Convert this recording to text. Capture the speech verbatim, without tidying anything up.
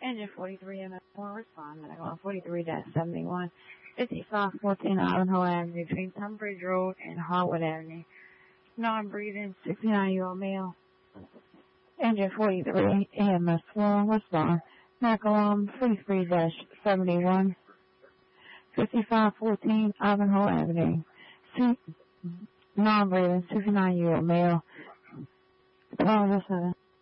Engine forty-three M S four, respond. Medical forty-three seventy-one, fifty-five fourteen Ivanhoe Avenue, between Tunbridge Road and Harwood Avenue. Non-breathing, sixty-nine-year-old male. Engine forty-three M S four, respond. Medical forty-three seventy-one, fifty-five fourteen Ivanhoe Avenue. Non-breathing, sixty-nine-year-old male. twelve oh seven.